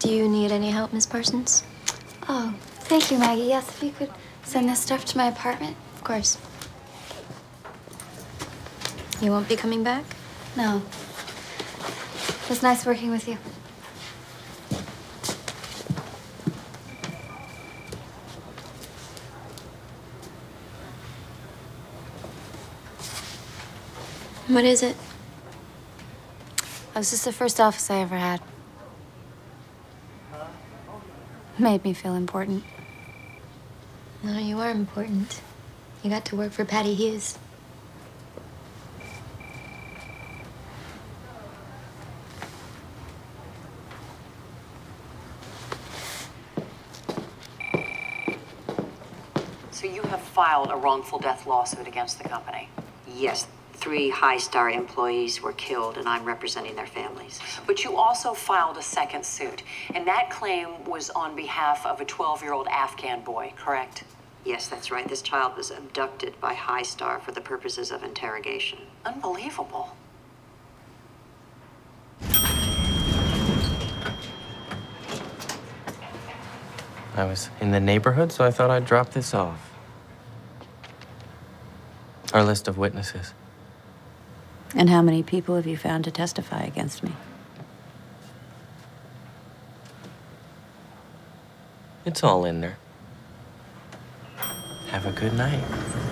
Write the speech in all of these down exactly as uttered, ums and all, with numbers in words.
Do you need any help, Miss Parsons? Oh, thank you, Maggie. Yes, if you could send this stuff to my apartment. Of course. You won't be coming back? No. It was nice working with you. What is it? Oh, this is the first office I ever had. Made me feel important. No, you are important. You got to work for Patty Hughes. So you have filed a wrongful death lawsuit against the company? Yes, three High Star employees were killed, and I'm representing their families. But you also filed a second suit, and that claim was on behalf of a twelve-year-old Afghan boy, correct? Yes, that's right. This child was abducted by High Star for the purposes of interrogation. Unbelievable. I was in the neighborhood, so I thought I'd drop this off. Our list of witnesses. And how many people have you found to testify against me? It's all in there. Have a good night.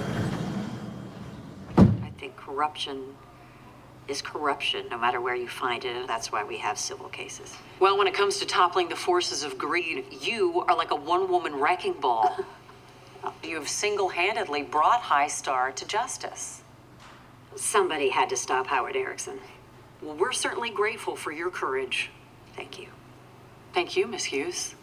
I think corruption is corruption, no matter where you find it, and that's why we have civil cases. Well, when it comes to toppling the forces of greed, you are like a one-woman wrecking ball. You have single-handedly brought High Star to justice. Somebody had to stop Howard Erickson. Well, we're certainly grateful for your courage. Thank you. Thank you, Miss Hughes.